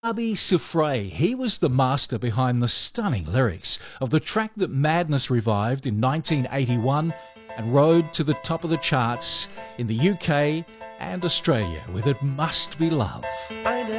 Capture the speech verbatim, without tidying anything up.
Abi Sifray, he was the master behind the stunning lyrics of the track that Madness revived in nineteen eighty-one and rode to the top of the charts in the U K and Australia with It Must Be Love.